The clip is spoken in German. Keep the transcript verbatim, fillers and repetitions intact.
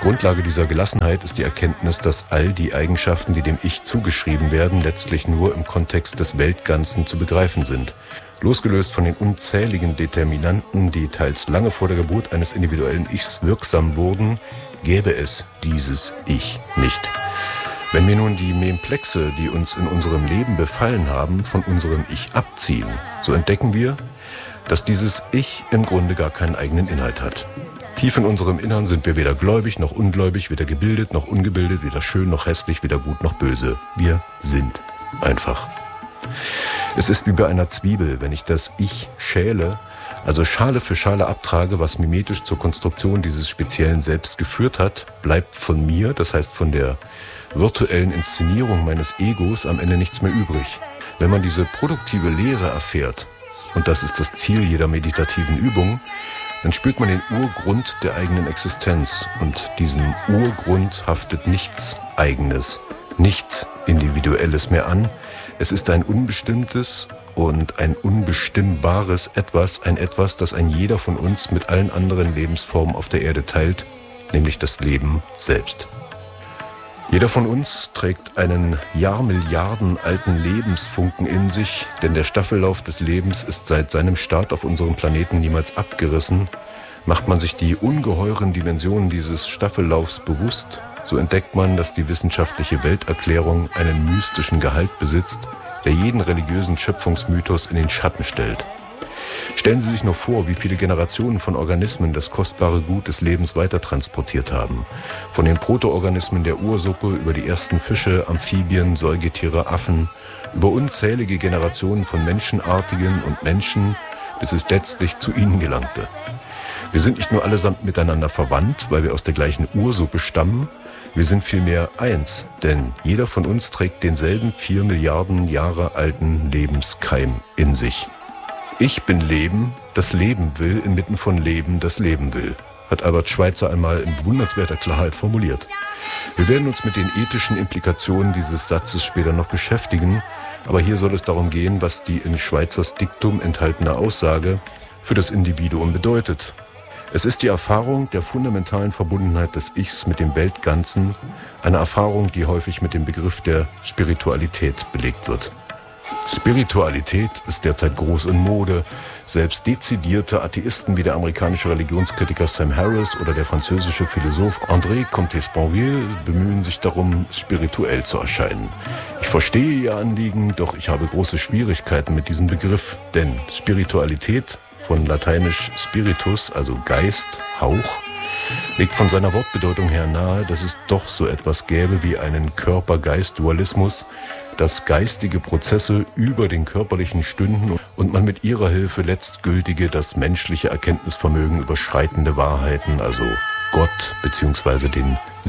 Grundlage dieser Gelassenheit ist die Erkenntnis, dass all die Eigenschaften, die dem Ich zugeschrieben werden, letztlich nur im Kontext des Weltganzen zu begreifen sind. Losgelöst von den unzähligen Determinanten, die teils lange vor der Geburt eines individuellen Ichs wirksam wurden, gäbe es dieses Ich nicht. Wenn wir nun die Memplexe, die uns in unserem Leben befallen haben, von unserem Ich abziehen, so entdecken wir, dass dieses Ich im Grunde gar keinen eigenen Inhalt hat. Tief in unserem Innern sind wir weder gläubig noch ungläubig, weder gebildet noch ungebildet, weder schön noch hässlich, weder gut noch böse. Wir sind einfach. Es ist wie bei einer Zwiebel, wenn ich das Ich schäle, also Schale für Schale abtrage, was mimetisch zur Konstruktion dieses speziellen Selbst geführt hat, bleibt von mir, das heißt von der virtuellen Inszenierung meines Egos, am Ende nichts mehr übrig. Wenn man diese produktive Lehre erfährt, und das ist das Ziel jeder meditativen Übung, dann spürt man den Urgrund der eigenen Existenz. Und diesem Urgrund haftet nichts Eigenes, nichts Individuelles mehr an. Es ist ein unbestimmtes und ein unbestimmbares Etwas, ein Etwas, das ein jeder von uns mit allen anderen Lebensformen auf der Erde teilt, nämlich das Leben selbst. Jeder von uns trägt einen Jahrmilliarden alten Lebensfunken in sich, denn der Staffellauf des Lebens ist seit seinem Start auf unserem Planeten niemals abgerissen. Macht man sich die ungeheuren Dimensionen dieses Staffellaufs bewusst, so entdeckt man, dass die wissenschaftliche Welterklärung einen mystischen Gehalt besitzt, der jeden religiösen Schöpfungsmythos in den Schatten stellt. Stellen Sie sich nur vor, wie viele Generationen von Organismen das kostbare Gut des Lebens weitertransportiert haben. Von den Protoorganismen der Ursuppe über die ersten Fische, Amphibien, Säugetiere, Affen, über unzählige Generationen von Menschenartigen und Menschen, bis es letztlich zu ihnen gelangte. Wir sind nicht nur allesamt miteinander verwandt, weil wir aus der gleichen Ursuppe stammen, wir sind vielmehr eins, denn jeder von uns trägt denselben vier Milliarden Jahre alten Lebenskeim in sich. Ich bin Leben, das Leben will, inmitten von Leben, das Leben will, hat Albert Schweitzer einmal in bewundernswerter Klarheit formuliert. Wir werden uns mit den ethischen Implikationen dieses Satzes später noch beschäftigen, aber hier soll es darum gehen, was die in Schweitzers Diktum enthaltene Aussage für das Individuum bedeutet. Es ist die Erfahrung der fundamentalen Verbundenheit des Ichs mit dem Weltganzen, eine Erfahrung, die häufig mit dem Begriff der Spiritualität belegt wird. Spiritualität ist derzeit groß in Mode. Selbst dezidierte Atheisten wie der amerikanische Religionskritiker Sam Harris oder der französische Philosoph André Comte-Sponville bemühen sich darum, spirituell zu erscheinen. Ich verstehe ihr Anliegen, doch ich habe große Schwierigkeiten mit diesem Begriff, denn Spiritualität, von lateinisch Spiritus, also Geist, Hauch, legt von seiner Wortbedeutung her nahe, dass es doch so etwas gäbe wie einen Körper-Geist-Dualismus, dass geistige Prozesse über den körperlichen stünden und man mit ihrer Hilfe letztgültige, das menschliche Erkenntnisvermögen überschreitende Wahrheiten, also Gott bzw. den